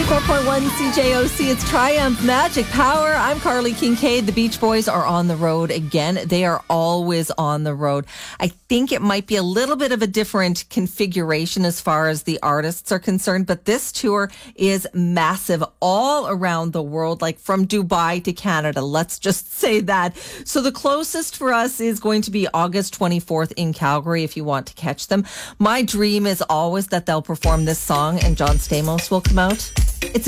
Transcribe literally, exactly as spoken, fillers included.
four point one C J O C, it's Triumph Magic Power. I'm Carly Kincaid. The Beach Boys are on the road again. They are always on the road. I think it might be a little bit of a different configuration as far as the artists are concerned, but this tour is massive all around the world, like from Dubai to Canada. Let's just say that. So the closest for us is going to be August twenty-fourth in Calgary if you want to catch them. My dream is always that they'll perform this song and John Stamos will come out. It's